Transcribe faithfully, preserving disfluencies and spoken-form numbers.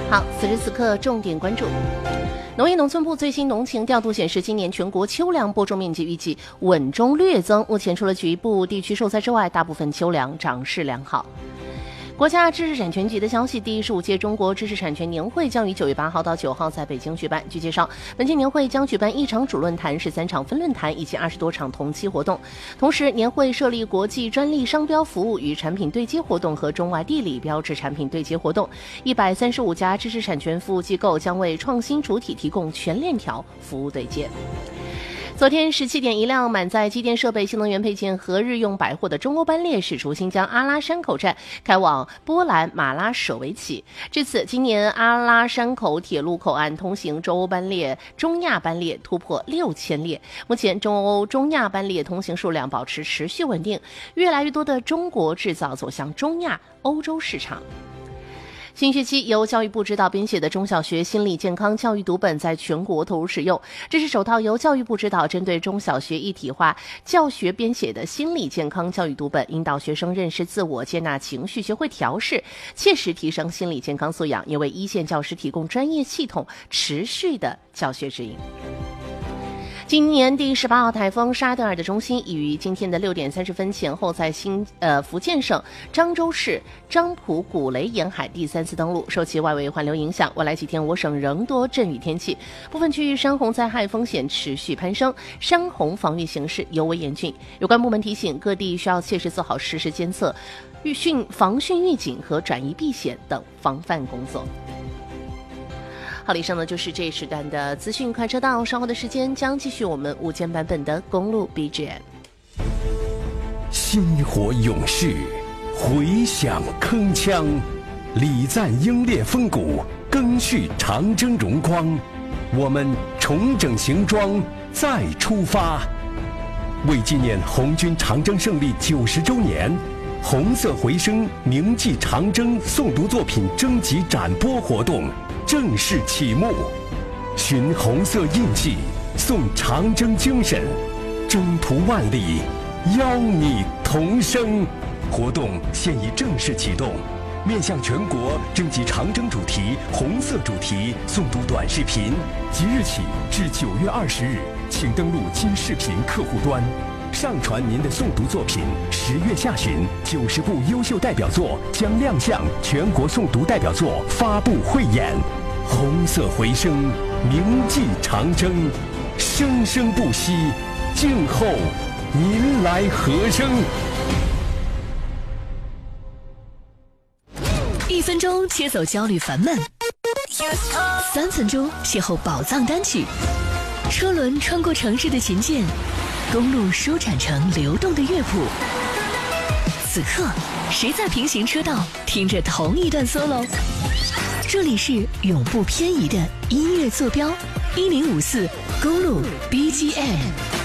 好，此时此刻重点关注。农业农村部最新农情调度显示，今年全国秋粮播种面积预计稳中略增，目前除了局部地区受灾之外，大部分秋粮长势良好。国家知识产权局的消息，第十五届中国知识产权年会将于九月八号到九号在北京举办。据介绍，本届年会将举办一场主论坛、十三场分论坛以及二十多场同期活动。同时，年会设立国际专利商标服务与产品对接活动和中外地理标志产品对接活动。一百三十五家知识产权服务机构将为创新主体提供全链条服务对接。昨天十七点，一辆满载机电设备、新能源配件和日用百货的中欧班列驶出新疆阿拉山口站，开往波兰马拉舍维奇。至此，今年阿拉山口铁路口岸通行中欧班列、中亚班列突破六千列。目前，中欧、中亚班列通行数量保持持续稳定，越来越多的中国制造走向中亚、欧洲市场。新学期由教育部指导编写的中小学心理健康教育读本在全国投入使用，这是首套由教育部指导针对中小学一体化教学编写的心理健康教育读本，引导学生认识自我、接纳情绪、学会调试，切实提升心理健康素养，也为一线教师提供专业系统持续的教学指引。今年第十八号台风沙德尔的中心已于今天的六点三十分前后在新呃福建省漳州市漳浦古雷沿海第三次登陆，受其外围环流影响，未来几天我省仍多阵雨天气，部分区域山洪灾害风险持续攀升，山洪防御形势尤为严峻。有关部门提醒各地需要切实做好实时监测、预训、防汛预警和转移避险等防范工作。好，以上呢就是这一时段的资讯快车道，稍后的时间将继续我们午间版本的公路 B G M。 薪火勇士，回响铿锵，礼赞英烈风骨，赓续长征荣光。我们重整行装再出发。为纪念红军长征胜利九十周年，红色回声铭记长征诵读作品征集展播活动正式启幕，寻红色印记，颂长征精神，征途万里，邀你同声。活动现已正式启动，面向全国征集长征主题、红色主题诵读短视频，即日起至九月二十日，请登录今视频客户端，上传您的诵读作品。十月下旬，九十部优秀代表作将亮相全国诵读代表作发布汇演。红色回声，铭记长征，生生不息，静候您来和声。 一分钟切走焦虑烦闷，三分钟邂逅宝藏单曲。车轮穿过城市的琴键，公路舒展成流动的乐谱。此刻，谁在平行车道听着同一段 solo？ 这里是永不偏移的音乐坐标，一零五四公路 B G M。